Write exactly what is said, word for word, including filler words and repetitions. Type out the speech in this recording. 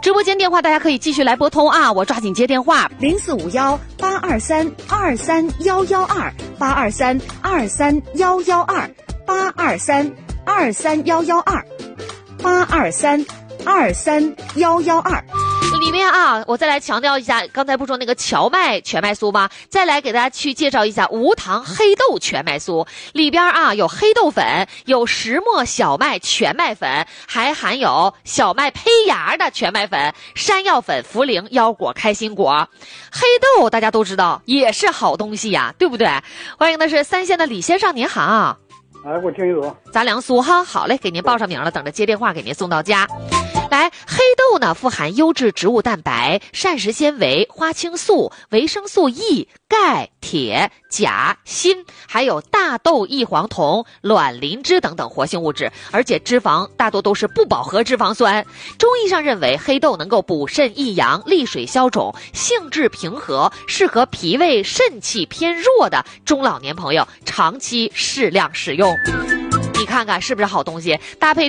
直播间电话大家可以继续来拨通啊，我抓紧接电话。 零四五幺八二三二三幺幺二八二三二三幺幺二八二三二三幺幺二八二三二三幺幺二。 里面啊，我再来强调一下，刚才不说那个荞麦全麦酥吗？再来给大家去介绍一下无糖黑豆全麦酥，里边啊有黑豆粉，有石磨小麦全麦粉，还含有小麦胚芽的全麦粉、山药粉、茯苓、腰果、开心果。黑豆大家都知道也是好东西呀，对不对？欢迎的是三线的李先生，您好。 哎，我听有杂粮酥哈，好嘞，给您报上名了，等着接电话给您送到家。来，黑豆呢富含优质植物蛋白、膳食纤维、花青素、维生素 E、钙、铁、钾、锌，还有大豆异黄酮、卵磷脂等等活性物质，而且脂肪大多都是不饱和脂肪酸。中医上认为黑豆能够补肾益阳、利水消肿，性质平和，适合脾胃肾气偏弱的中老年朋友长期适量使用。你看看是不是好东西？搭配